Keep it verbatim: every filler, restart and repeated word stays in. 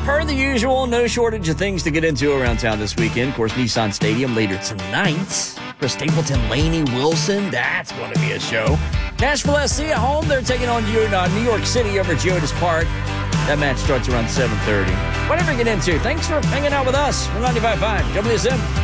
Per the usual, no shortage of things to get into around town this weekend. Of course, Nissan Stadium later tonight. Chris Stapleton, Laney Wilson, that's going to be a show. Nashville S C at home, they're taking on New York City over at Geodis Park. That match starts around seven thirty. Whatever you get into, thanks for hanging out with us. We're ninety-five point five W S M.